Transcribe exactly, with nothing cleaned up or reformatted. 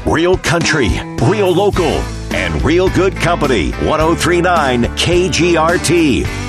Real country, real local, and real good company. ten thirty-nine K G R T.